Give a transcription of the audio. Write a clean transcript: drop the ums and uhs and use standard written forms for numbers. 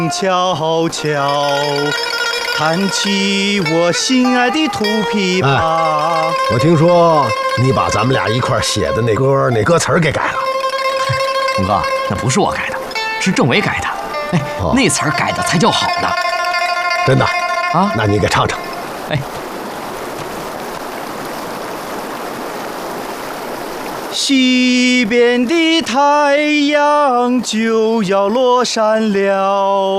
悄悄弹起我心爱的土琵琶。 我听说你把咱们俩一块写的那歌词给改了。 红哥，那不是我改的，是政委改的。哎，那词儿改的才叫好呢。 真的啊？ 那你给唱唱。 哎。 西边的太阳就要落山了。